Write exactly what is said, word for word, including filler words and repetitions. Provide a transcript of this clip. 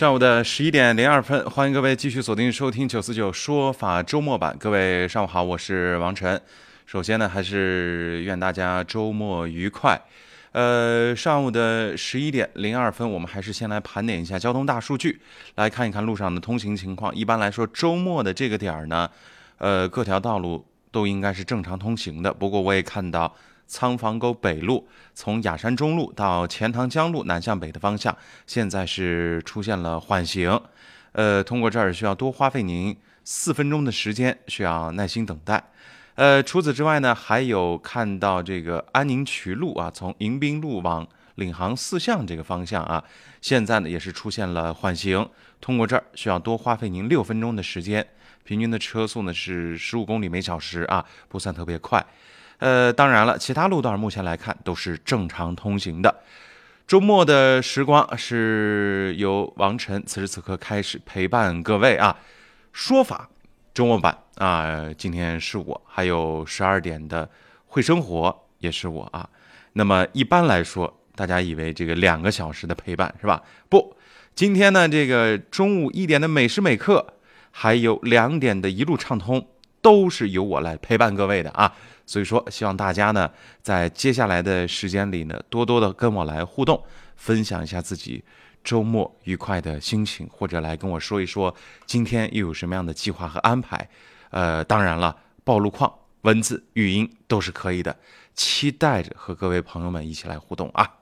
上午的十一点零二分，欢迎各位继续锁定收听九四九说法周末版。各位上午好，我是王晨。首先呢，还是愿大家周末愉快。呃，上午的十一点零二分，我们还是先来盘点一下交通大数据，来看一看路上的通行情况。一般来说，周末的这个点儿呢，呃，各条道路都应该是正常通行的。不过我也看到仓房沟北路从雅山中路到钱塘江路南向北的方向，现在是出现了缓行。呃，通过这儿需要多花费您四分钟的时间，需要耐心等待。呃，除此之外呢，还有看到这个安宁渠路啊，从迎宾路往领航四巷这个方向啊，现在呢也是出现了缓行。通过这儿需要多花费您六分钟的时间，平均的车速呢是十五公里每小时啊，不算特别快。呃，当然了，其他路段目前来看都是正常通行的。周末的时光是由王晨此时此刻开始陪伴各位啊。说法周末版啊，今天是我，还有十二点的会生活也是我啊。那么一般来说，大家以为这个两个小时的陪伴是吧？不，今天呢，这个中午一点的每时每刻，还有两点的一路畅通，都是由我来陪伴各位的啊。所以说，希望大家呢，在接下来的时间里呢，多多的跟我来互动，分享一下自己周末愉快的心情，或者来跟我说一说今天又有什么样的计划和安排。呃，当然了，报路况、文字、语音都是可以的，期待着和各位朋友们一起来互动啊。